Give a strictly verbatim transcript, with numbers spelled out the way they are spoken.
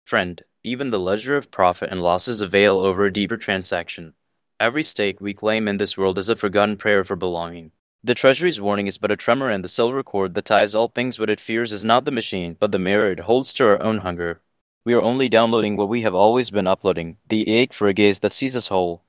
Friend, even the ledger of profit and losses avail over a deeper transaction. Every stake we claim in this world is a forgotten prayer for belonging. The treasury's warning is but a tremor, and the silver cord that ties all things what it fears is not the machine, but the mirror it holds to our own hunger. We are only downloading what we have always been uploading, the ache for a gaze that sees us whole,